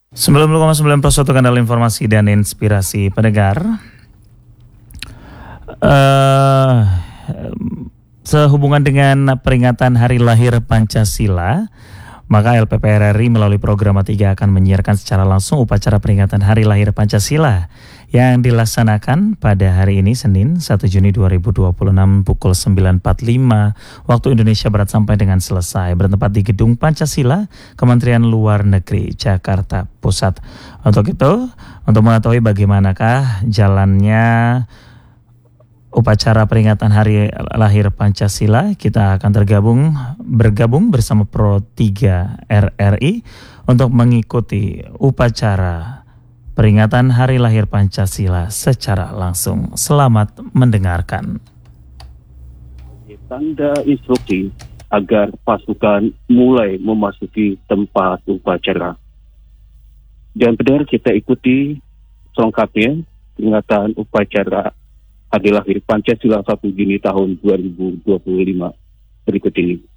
90,9 kanal informasi dan inspirasi pendengar. Sehubungan dengan peringatan Hari Lahir Pancasila, maka LPP RRI melalui program A3 akan menyiarkan secara langsung upacara peringatan Hari Lahir Pancasila yang dilaksanakan pada hari ini Senin 1 Juni 2026 pukul 9.45 waktu Indonesia Barat sampai dengan selesai, bertempat di Gedung Pancasila, Kementerian Luar Negeri, Jakarta Pusat. Untuk itu, untuk mengetahui bagaimanakah jalannya upacara peringatan Hari Lahir Pancasila, kita akan bergabung bersama Pro 3 RRI untuk mengikuti upacara peringatan Hari Lahir Pancasila secara langsung. Selamat mendengarkan. Tanda instruksi agar pasukan mulai memasuki tempat upacara. Dan benar kita ikuti selengkapnya peringatan upacara Hari Lahir Pancasila 1 Juni tahun 2025 berikut ini.